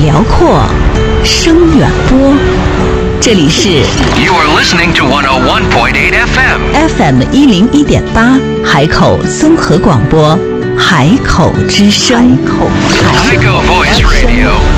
辽阔，声远播。这里是 You are listening to 101.8 FM FM101.8海口综合广播，海口之声。 海口 Voice Radio